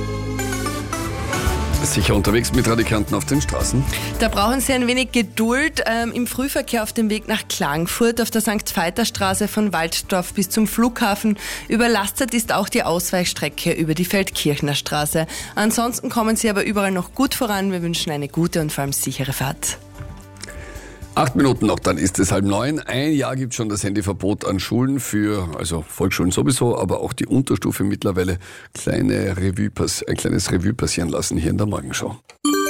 Sicher unterwegs mit Radikanten auf den Straßen. Da brauchen Sie ein wenig Geduld. Im Frühverkehr auf dem Weg nach Klagenfurt auf der St.-Veiter-Straße von Walddorf bis zum Flughafen. Überlastet ist auch die Ausweichstrecke über die Feldkirchner Straße. Ansonsten kommen Sie aber überall noch gut voran. Wir wünschen eine gute und vor allem sichere Fahrt. 8 Minuten noch, dann ist es 8:30. Ein Jahr gibt schon das Handyverbot an Schulen also Volksschulen sowieso, aber auch die Unterstufe mittlerweile. Ein kleines Revue passieren lassen hier in der Morgenschau.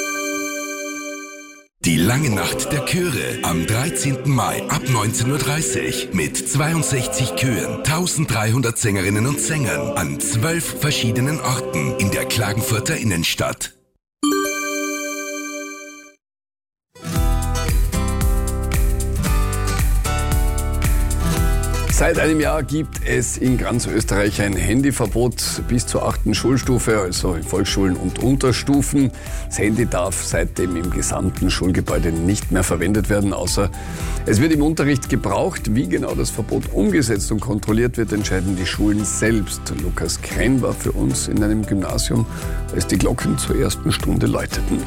Die lange Nacht der Chöre am 13. Mai ab 19:30 Uhr mit 62 Chören, 1300 Sängerinnen und Sängern an 12 verschiedenen Orten in der Klagenfurter Innenstadt. Seit einem Jahr gibt es in ganz Österreich ein Handyverbot bis zur 8. Schulstufe, also in Volksschulen und Unterstufen. Das Handy darf seitdem im gesamten Schulgebäude nicht mehr verwendet werden, außer es wird im Unterricht gebraucht. Wie genau das Verbot umgesetzt und kontrolliert wird, entscheiden die Schulen selbst. Lukas Krenn war für uns in einem Gymnasium, als die Glocken zur ersten Stunde läuteten.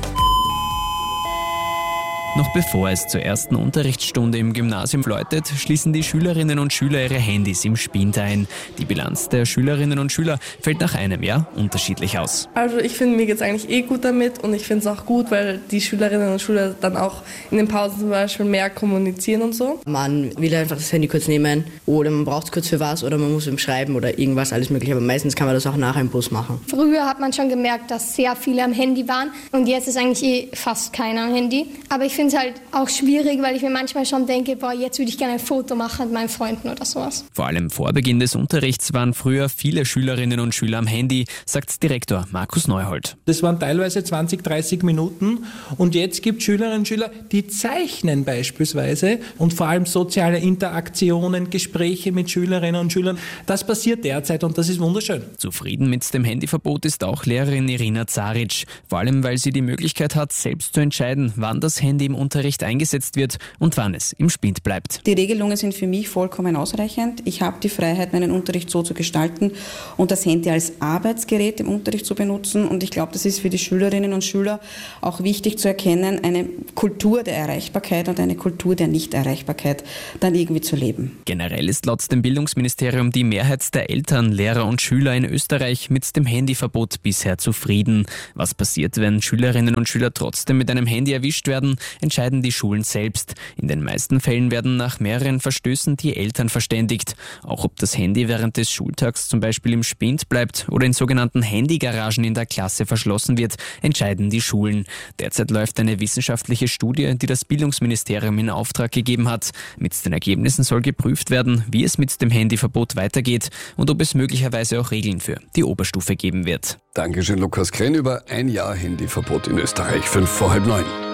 Noch bevor es zur ersten Unterrichtsstunde im Gymnasium läutet, schließen die Schülerinnen und Schüler ihre Handys im Spind ein. Die Bilanz der Schülerinnen und Schüler fällt nach einem Jahr unterschiedlich aus. Also ich finde, mir geht es eigentlich gut damit und ich finde es auch gut, weil die Schülerinnen und Schüler dann auch in den Pausen zum Beispiel mehr kommunizieren und so. Man will einfach das Handy kurz nehmen oder man braucht es kurz für was oder man muss ihm schreiben oder irgendwas, alles mögliche. Aber meistens kann man das auch nachher im Bus machen. Früher hat man schon gemerkt, dass sehr viele am Handy waren und jetzt ist eigentlich fast keiner am Handy. Aber ich finde es halt auch schwierig, weil ich mir manchmal schon denke, jetzt würde ich gerne ein Foto machen mit meinen Freunden oder sowas. Vor allem vor Beginn des Unterrichts waren früher viele Schülerinnen und Schüler am Handy, sagt Direktor Markus Neuhold. Das waren teilweise 20, 30 Minuten und jetzt gibt es Schülerinnen und Schüler, die zeichnen beispielsweise und vor allem soziale Interaktionen, Gespräche mit Schülerinnen und Schülern. Das passiert derzeit und das ist wunderschön. Zufrieden mit dem Handyverbot ist auch Lehrerin Irina Zaric, vor allem weil sie die Möglichkeit hat, selbst zu entscheiden, wann das Handy im Unterricht eingesetzt wird und wann es im Spind bleibt. Die Regelungen sind für mich vollkommen ausreichend. Ich habe die Freiheit, meinen Unterricht so zu gestalten und das Handy als Arbeitsgerät im Unterricht zu benutzen. Und ich glaube, das ist für die Schülerinnen und Schüler auch wichtig zu erkennen, eine Kultur der Erreichbarkeit und eine Kultur der Nichterreichbarkeit dann irgendwie zu leben. Generell ist laut dem Bildungsministerium die Mehrheit der Eltern, Lehrer und Schüler in Österreich mit dem Handyverbot bisher zufrieden. Was passiert, wenn Schülerinnen und Schüler trotzdem mit einem Handy erwischt werden, entscheiden die Schulen selbst. In den meisten Fällen werden nach mehreren Verstößen die Eltern verständigt. Auch ob das Handy während des Schultags zum Beispiel im Spind bleibt oder in sogenannten Handygaragen in der Klasse verschlossen wird, entscheiden die Schulen. Derzeit läuft eine wissenschaftliche Studie, die das Bildungsministerium in Auftrag gegeben hat. Mit den Ergebnissen soll geprüft werden, wie es mit dem Handyverbot weitergeht und ob es möglicherweise auch Regeln für die Oberstufe geben wird. Dankeschön, Lukas Krenn, über ein Jahr Handyverbot in Österreich, 8:55.